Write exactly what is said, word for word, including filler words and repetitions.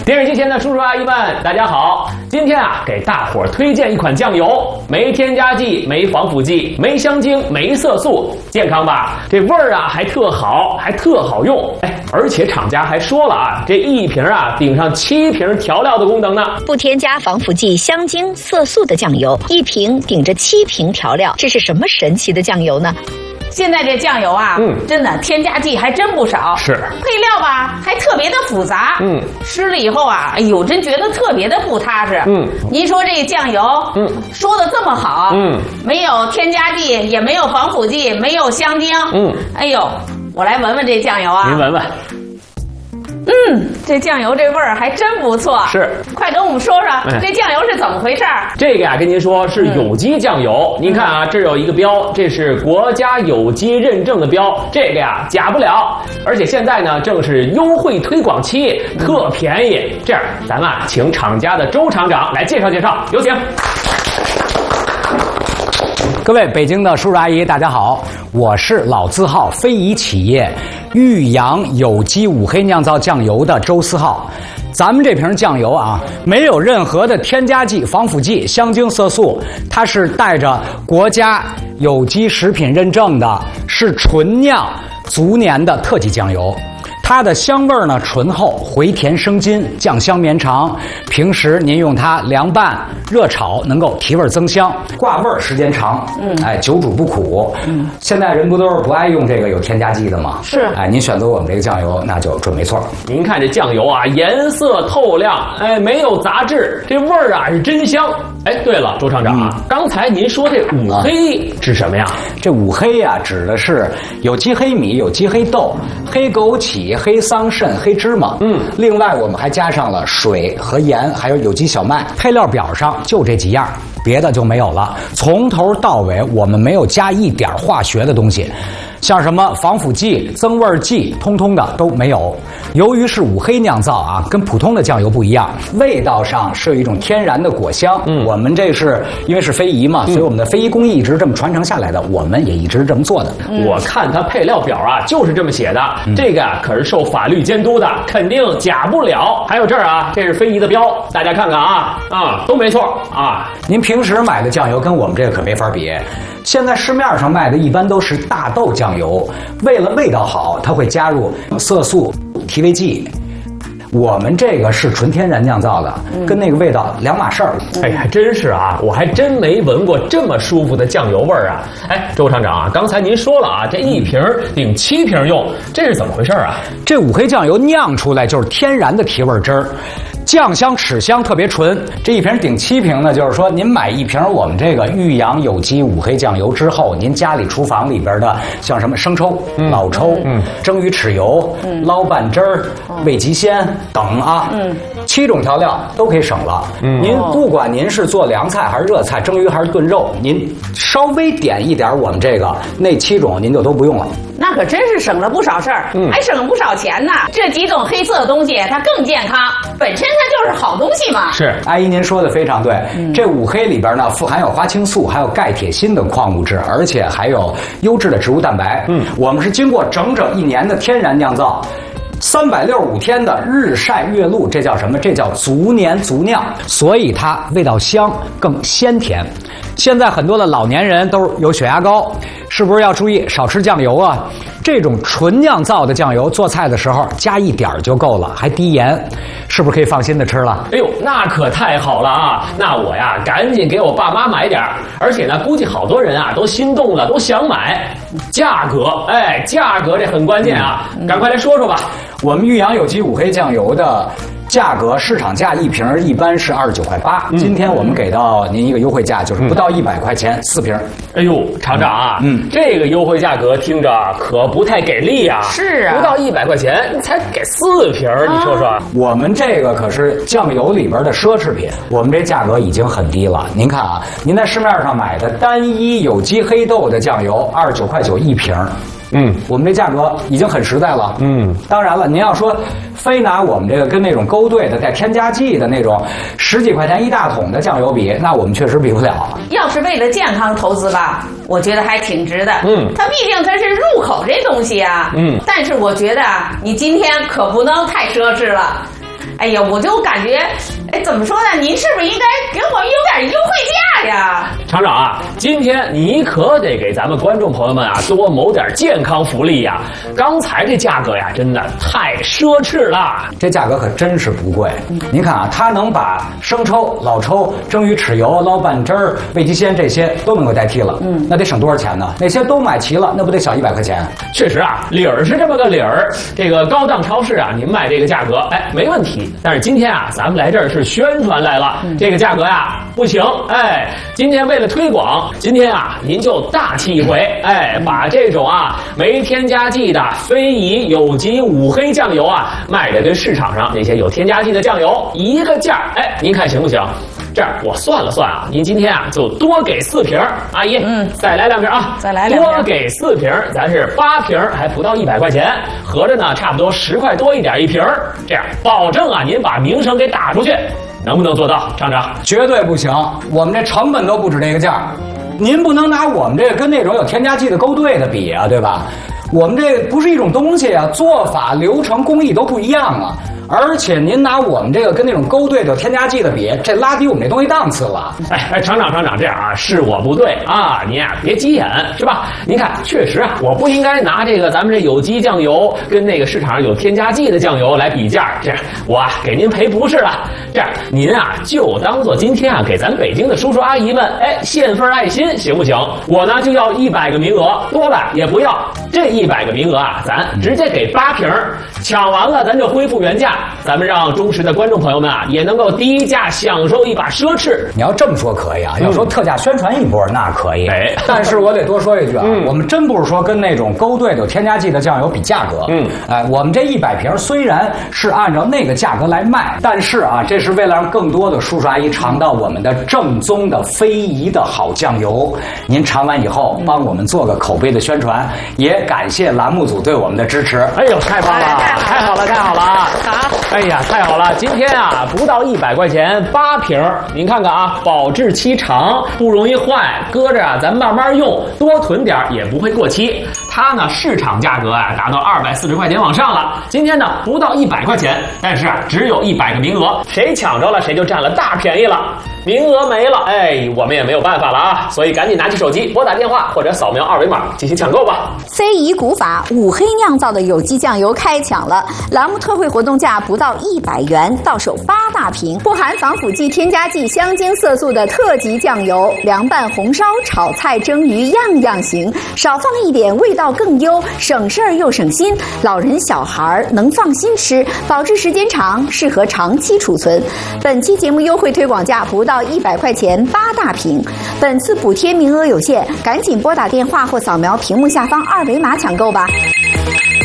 电视机前的叔叔阿姨们，大家好！今天啊，给大伙儿推荐一款酱油，没添加剂，没防腐剂，没香精，没色素，健康吧？这味儿啊还特好，还特好用。哎，而且厂家还说了啊，这一瓶啊顶上七瓶调料的功能呢。 不添加防腐剂、香精、色素的酱油，一瓶顶着七瓶调料，这是什么神奇的酱油呢？ 现在这酱油啊，嗯，真的添加剂还真不少， 是配料吧还特别的复杂，嗯，吃了以后啊，哎呦，真觉得特别的不踏实，嗯，您说这酱油，嗯，说的这么好，嗯，没有添加剂，也没有防腐剂，没有香精，嗯，哎呦，我来闻闻这酱油啊， 您闻闻。 嗯，这酱油这味儿还真不错。 是， 快跟我们说说、嗯、这酱油是怎么回事？ 这个呀，跟您说是有机酱油。嗯、您看啊，这有一个标，这是国家有机认证的标，这个呀假不了。而且现在呢，正是优惠推广期，特便宜。这样，咱们啊，请厂家的周厂长来介绍介绍，有请。 各位北京的叔叔阿姨，大家好，我是老字号非遗企业玉阳有机五黑酿造酱油的周思浩。咱们这瓶酱油啊，没有任何的添加剂、防腐剂、香精、色素，它是带着国家有机食品认证的，是纯酿足年的特级酱油。它的香味呢醇厚，回甜生津，酱香绵长。平时您用它凉拌、热炒，能够提味增香，挂味儿时间长。嗯，哎，久煮不苦。嗯，现在人不都是不爱用这个有添加剂的吗？ 是。 哎，您选择我们这个酱油，那就准没错。 您看这酱油啊，颜色透亮，哎，没有杂质，这味儿啊是真香。哎，对了，周厂长啊，嗯、刚才您说这五黑指什么呀？ 这五黑呀、啊，指的是有机黑米、有机黑豆、黑枸杞、黑桑葚、黑芝麻。嗯，另外我们还加上了水和盐，还有有机小麦。配料表上就这几样，别的就没有了。从头到尾我们没有加一点化学的东西，像什么防腐剂、增味剂，通通的都没有。由于是五黑酿造啊，跟普通的酱油不一样，味道上是有一种天然的果香。嗯，我们这是因为是非遗嘛，所以我们的非遗工艺一直这么传承下来的，我们也一直这么做的。 嗯、我看它配料表啊，就是这么写的。嗯、这个啊可是受法律监督的，肯定假不了。还有这儿啊，这是非遗的标，大家看看啊，啊都没错啊。 您平时买的酱油跟我们这个可没法比。现在市面上卖的一般都是大豆酱油，为了味道好，它会加入色素、提味剂。我们这个是纯天然酿造的，嗯、跟那个味道两码事儿。 哎，还真是啊，我还真没闻过这么舒服的酱油味儿啊！哎，周厂长啊，刚才您说了啊，这一瓶顶七瓶用，这是怎么回事啊？ 这五黑酱油酿出来就是天然的提味汁儿。酱香齿香特别纯，这一瓶顶七瓶呢，就是说您买一瓶我们这个玉阳有机五黑酱油之后，您家里厨房里边的像什么生抽、嗯、老抽、嗯、蒸鱼豉油、嗯、捞拌汁儿、嗯、味极鲜等啊，嗯、七种调料都可以省了。嗯、您不管您是做凉菜还是热菜，蒸鱼还是炖肉，您稍微点一点我们这个那七种您就都不用了。 那可真是省了不少事儿，嗯、还省了不少钱呢。这几种黑色的东西它更健康，本身它就是好东西嘛。 是，阿姨您说的非常对。嗯、这五黑里边呢，富含有花青素，还有钙、铁、锌等矿物质，而且还有优质的植物蛋白。嗯，我们是经过整整一年的天然酿造。三百六十五天的日晒月露，这叫什么？这叫足年足酿，所以它味道香，更鲜甜。现在很多的老年人都有血压高，是不是要注意少吃酱油啊？这种纯酿造的酱油做菜的时候加一点就够了，还低盐，是不是可以放心的吃了？ 哎呦，那可太好了啊！那我呀赶紧给我爸妈买点，而且呢估计好多人啊都心动了，都想买。价格，哎，价格这很关键啊，嗯、赶快来说说吧。 我们玉阳有机五黑酱油的价格，市场价一瓶一般是二十九块八，嗯、今天我们给到您一个优惠价，就是不到一百块钱、嗯、四瓶。 哎呦，厂长啊，嗯，这个优惠价格听着可不太给力啊。 是啊， 不到一百块钱才给四瓶，啊、你说说。 我们这个可是酱油里边的奢侈品，我们这价格已经很低了。您看啊，您在市面上买的单一有机黑豆的酱油，二十九块九一瓶。嗯，我们这价格已经很实在了。嗯，当然了，您要说非拿我们这个跟那种勾兑的带添加剂的那种十几块钱一大桶的酱油比，那我们确实比不了。 要是为了健康投资吧，我觉得还挺值的。嗯，它毕竟它是入口这东西啊。嗯，但是我觉得啊，你今天可不能太奢侈了。 哎呀，我就感觉，哎，怎么说呢？您是不是应该给我们有点优惠价呀？ 厂长啊，今天你可得给咱们观众朋友们啊多谋点健康福利呀！刚才这价格呀，真的太奢侈了。 这价格可真是不贵。您看啊，它能把生抽、老抽、蒸鱼豉油、捞拌汁儿、味极鲜这些都能够代替了。嗯，那得省多少钱呢？那些都买齐了，那不得小一百块钱？ 确实啊，理儿是这么个理儿。这个高档超市啊，您卖这个价格，哎，没问题。但是今天啊，咱们来这儿是宣传来了，嗯、这个价格呀不行。哎，今天为了推广，今天啊，您就大气一回，哎，把这种啊没添加剂的非遗有机五黑酱油啊，卖的跟市场上那些有添加剂的酱油一个价，哎，您看行不行？这样我算了算啊，您今天啊就多给四瓶，阿姨，嗯，再来两瓶啊， 再来两瓶， 多给四瓶，咱是八瓶，还不到一百块钱，合着呢差不多十块多一点一瓶，这样保证啊您把名声给打出去，能不能做到，厂长？ 绝对不行，我们这成本都不止这个价，您不能拿我们这个跟那种有添加剂的勾兑的比啊，对吧？我们这不是一种东西啊，做法、流程、工艺都不一样啊。而且您拿我们这个跟那种勾兑的有添加剂的比，这拉低我们这东西档次了。 哎哎，厂长厂长，这样啊，是我不对啊，您啊别急眼是吧？您看，确实啊，我不应该拿这个咱们这有机酱油跟那个市场上有添加剂的酱油来比价，这样我啊给您赔不是了。这样您啊就当做今天啊给咱北京的叔叔阿姨们哎献份爱心，行不行？我呢就要一百个名额，多了也不要。这一百个名额啊，咱直接给八瓶，抢完了咱就恢复原价。咱们让忠实的观众朋友们啊，也能够低价享受一把奢侈。 你要这么说可以啊，要说特价宣传一波那可以。 哎， 但是我得多说一句啊，嗯、我们真不是说跟那种勾兑的有添加剂的酱油比价格。嗯，哎，我们这一百瓶虽然是按照那个价格来卖，但是啊，这是为了让更多的叔叔阿姨尝到我们的正宗的非遗的好酱油。您尝完以后，帮我们做个口碑的宣传，也感谢栏目组对我们的支持。 哎呦，太棒了，太好了，太好了！ 好。 哎呀，太好了！今天啊，不到一百块钱八瓶，您看看啊，保质期长，不容易坏，搁着啊，咱慢慢用，多囤点也不会过期。它呢，市场价格啊，达到二百四十块钱往上了。今天呢，不到一百块钱，但是啊，只有一百个名额，谁抢着了，谁就占了大便宜了。名额没了，哎，我们也没有办法了啊，所以赶紧拿起手机，拨打电话或者扫描二维码进行抢购吧。 非遗古法五黑酿造的有机酱油开抢了，栏目特惠活动价不到一百元，到手八大瓶，不含防腐剂、添加剂、香精、色素的特级酱油，凉拌、红烧、炒菜、蒸鱼样样行，少放一点味道更优，省事儿又省心，老人小孩能放心吃，保质时间长，适合长期储存。本期节目优惠推广价不到一百块钱八大瓶，本次补贴名额有限，赶紧拨打电话或扫描屏幕下方二维码抢购吧。